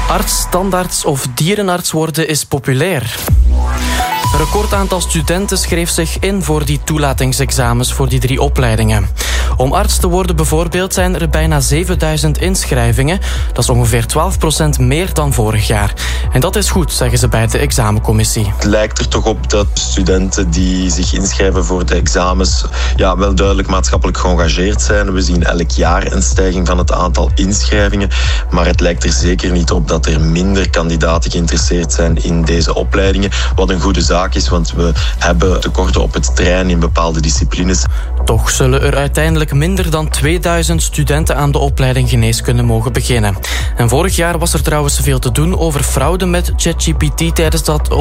Arts, tandarts of dierenarts worden is populair. Een recordaantal studenten schreef zich in voor die toelatingsexamens voor die 3 opleidingen. Om arts te worden bijvoorbeeld zijn er bijna 7000 inschrijvingen. Dat is ongeveer 12% meer dan vorig jaar. En dat is goed, zeggen ze bij de examencommissie. Het lijkt er toch op dat studenten die zich inschrijven voor de examens wel duidelijk maatschappelijk geëngageerd zijn. We zien elk jaar een stijging van het aantal inschrijvingen. Maar het lijkt er zeker niet op dat er minder kandidaten geïnteresseerd zijn in deze opleidingen. Wat een goede zaak is, want we hebben tekorten op het terrein in bepaalde disciplines. Toch zullen er uiteindelijk minder dan 2000 studenten aan de opleiding geneeskunde mogen beginnen. En vorig jaar was er trouwens veel te doen over fraude met ChatGPT tijdens dat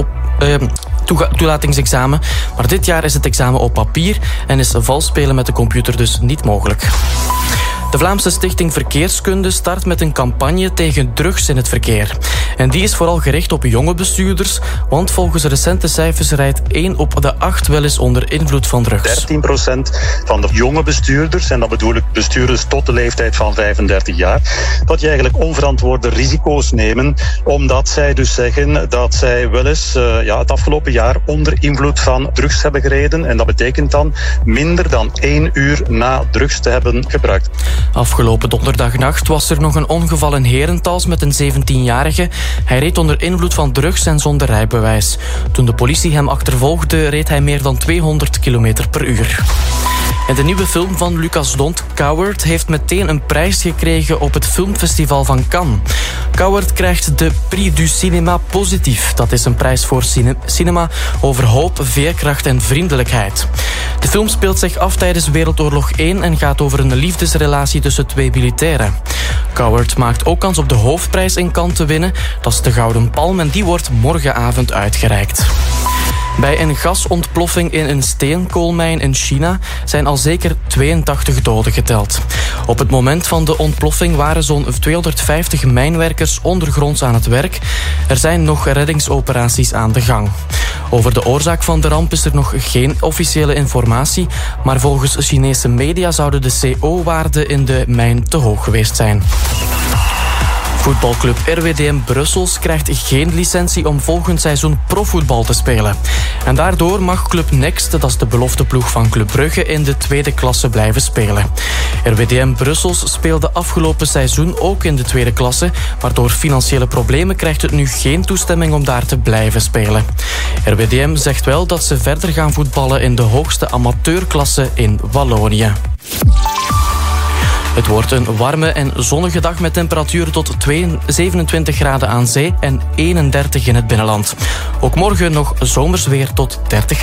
toelatingsexamen. Maar dit jaar is het examen op papier en is vals spelen met de computer dus niet mogelijk. De Vlaamse Stichting Verkeerskunde start met een campagne tegen drugs in het verkeer. En die is vooral gericht op jonge bestuurders, want volgens recente cijfers rijdt 1 op de 8 wel eens onder invloed van drugs. 13% van de jonge bestuurders, en dat bedoel ik bestuurders tot de leeftijd van 35 jaar, dat je eigenlijk onverantwoorde risico's nemen, omdat zij dus zeggen dat zij wel eens het afgelopen jaar onder invloed van drugs hebben gereden. En dat betekent dan minder dan 1 uur na drugs te hebben gebruikt. Afgelopen donderdagnacht was er nog een ongeval in Herentals met een 17-jarige. Hij reed onder invloed van drugs en zonder rijbewijs. Toen de politie hem achtervolgde, reed hij meer dan 200 km per uur. En de nieuwe film van Lucas D'Hondt, Coward, heeft meteen een prijs gekregen op het filmfestival van Cannes. Coward krijgt de Prix du Cinéma Positief. Dat is een prijs voor cinema over hoop, veerkracht en vriendelijkheid. De film speelt zich af tijdens Wereldoorlog 1 en gaat over een liefdesrelatie tussen 2 militairen. Coward maakt ook kans op de hoofdprijs in Cannes te winnen. Dat is de Gouden Palm en die wordt morgenavond uitgereikt. Bij een gasontploffing in een steenkoolmijn in China zijn al zeker 82 doden geteld. Op het moment van de ontploffing waren zo'n 250 mijnwerkers ondergronds aan het werk. Er zijn nog reddingsoperaties aan de gang. Over de oorzaak van de ramp is er nog geen officiële informatie, maar volgens Chinese media zouden de CO-waarden in de mijn te hoog geweest zijn. Voetbalclub RWDM Brussels krijgt geen licentie om volgend seizoen profvoetbal te spelen. En daardoor mag Club Next, dat is de belofteploeg van Club Brugge, in de 2e klasse blijven spelen. RWDM Brussels speelde afgelopen seizoen ook in de 2e klasse, maar door financiële problemen krijgt het nu geen toestemming om daar te blijven spelen. RWDM zegt wel dat ze verder gaan voetballen in de hoogste amateurklasse in Wallonië. Het wordt een warme en zonnige dag met temperaturen tot 27 graden aan zee en 31 in het binnenland. Ook morgen nog zomers weer tot 30 graden.